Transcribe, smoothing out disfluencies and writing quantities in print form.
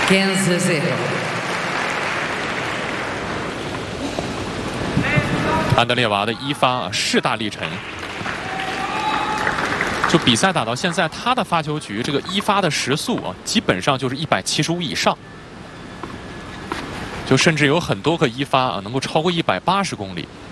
15-0。 安德烈娃的一发势大力沉。 就比赛打到现在，他的发球局这个一发的时速啊，基本上就是175以上，就甚至有很多个一发啊能够超过180公里。